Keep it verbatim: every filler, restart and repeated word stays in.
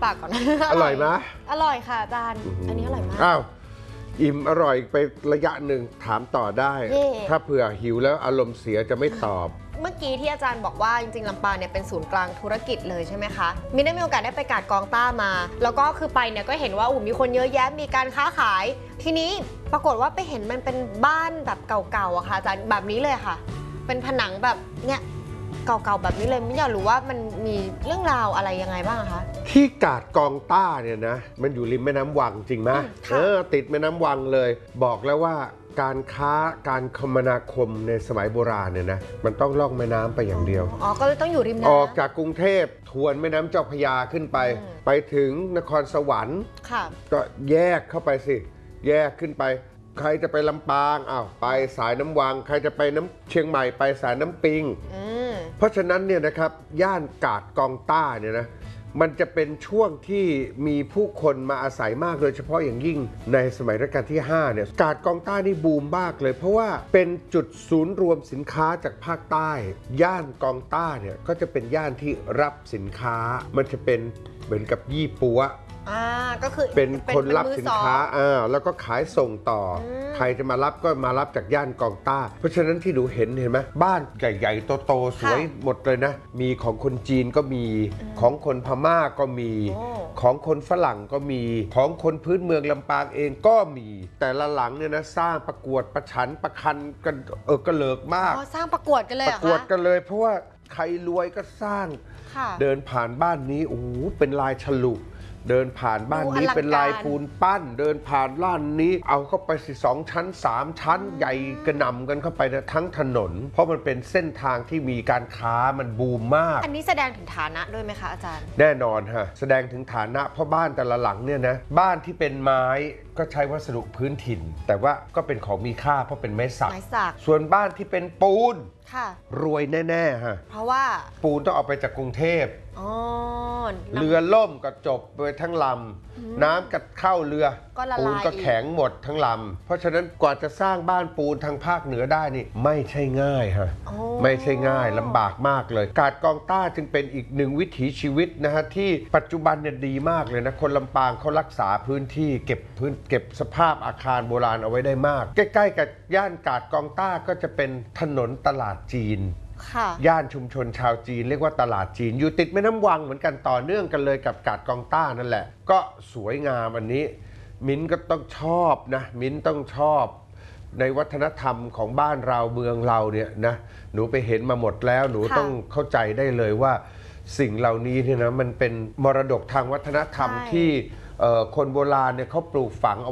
ปากก่อนอร่อยไหมอร่อยค่ะอาจารย์อันนี้อร่อยมากอ้าวอิ่มอร่อยไประยะหนึ่งถามต่อได้ถ้าเผื่อหิวแล้วอารมณ์เสียจะไม่ตอบเมื่อกี้ที่อาจารย์บอกว่าจริงๆลำปางเนี่ยเป็นศูนย์กลางธุรกิจเลยใช่ไหมคะมินได้มีโอกาสได้ไปกาดกองต้ามาแล้วก็คือไปเนี่ยก็เห็นว่าอุ้มมีคนเยอะแยะมีการค้าขายทีนี้ปรากฏว่าไปเห็นมันเป็นบ้านแบบเก่าๆอะค่ะอาจารย์แบบนี้เลยค่ะเป็นผนังแบบเนี่ยเก่าๆแบบนี้เลยไม่อยากรู้ว่ามันมีเรื่องราวอะไรยังไงบ้างคะที่กาดกองต้าเนี่ยนะมันอยู่ริมแม่น้ำวังจริงไหมเออติดแม่น้ำวังเลยบอกแล้วว่าการค้าการคมนาคมในสมัยโบราณเนี่ยนะมันต้องล่องแม่น้ำไปอย่างเดียวอ๋อก็เลยต้องอยู่ริมน้ำออกจากกรุงเทพทวนแม่น้ำเจ้าพระยาขึ้นไปไปถึงนครสวรรค์ก็แยกเข้าไปสิแยกขึ้นไปใครจะไปลำปางอ้าวไปสายน้ำวังใครจะไปน้ำเชียงใหม่ไปสายน้ำปิงเพราะฉะนั้นเนี่ยนะครับย่านกาดกองต้าเนี่ยนะมันจะเป็นช่วงที่มีผู้คนมาอาศัยมากโดยเฉพาะอย่างยิ่งในสมัยรัชกาลที่ห้าเนี่ยกาดกองต้านี่บูมมากเลยเพราะว่าเป็นจุดศูนย์รวมสินค้าจากภาคใต้ย่านกองต้าเนี่ยก็จะเป็นย่านที่รับสินค้ามันจะเป็นเหมือนกับยี่ปัวอ่าก็คือเป็นคนรับสินค้าอ่าแล้วก็ขายส่งต่อใครจะมารับก็มารับจากย่านกองต้าเพราะฉะนั้นที่หนูเห็นเห็นไหมบ้านใหญ่ๆโตๆสวยหมดเลยนะมีของคนจีนก็มีของคนพม่าก็มีของคนฝรั่งก็มีของคนพื้นเมืองลำปางเองก็มีแต่ละหลังเนี่ยนะสร้างประกวดประชันประคันกันเออกระเลิกมากสร้างประกวดกันเลยประกวดกันเลยเพราะว่าใครรวยก็สร้างเดินผ่านบ้านนี้โอ้โหเป็นลายฉลุเดินผ่านบ้านนี้เป็นลายปูนปั้นเดินผ่านร้านนี้เอาเข้าไปสิสองชั้นสามชั้นใหญ่กระหน่ำกันเข้าไปนะทั้งถนนเพราะมันเป็นเส้นทางที่มีการค้ามันบูมมากอันนี้แสดงถึงฐานะด้วยไหมคะอาจารย์แน่นอนฮะแสดงถึงฐานะเพราะบ้านแต่ละหลังเนี่ยนะบ้านที่เป็นไม้ก็ใช้วัสดุพื้นถิ่นแต่ว่าก็เป็นของมีค่าเพราะเป็นไม้สักส่วนบ้านที่เป็นปูนรวยแน่ๆฮะเพราะว่าปูนต้องเอาไปจากกรุงเทพเรือล่มก็จบไปทั้งลำน้ำกัดเข้าเรือปูนก็แข็งหมดทั้งลำเพราะฉะนั้นกว่าจะสร้างบ้านปูนทางภาคเหนือได้นี่ไม่ใช่ง่ายฮะไม่ใช่ง่ายลำบากมากเลยกาดกองต้าจึงเป็นอีกหนึ่งวิถีชีวิตนะฮะที่ปัจจุบันเนี่ยดีมากเลยนะคนลำปางเขารักษาพื้นที่เก็บพื้นเก็บสภาพอาคารโบราณเอาไว้ได้มากใกล้ๆกับย่านกาดกองต้าก็จะเป็นถนนตลาดจีนย่านชุมชนชาวจีนเรียกว่าตลาดจีนอยู่ติดแม่น้ำวังเหมือนกันต่อเนื่องกันเลยกับกาดกองต้านั่นแหละก็สวยงามอันนี้มิ้นก็ต้องชอบนะมิ้นต้องชอบในวัฒนธรรมของบ้านเราเมืองเราเนี่ยนะหนูไปเห็นมาหมดแล้วหนูต้องเข้าใจได้เลยว่าสิ่งเหล่านี้เนี่ยนะมันเป็นมรดกทางวัฒนธรรมที่คนโบราณเนี่ยเขาปลูกฝังเอา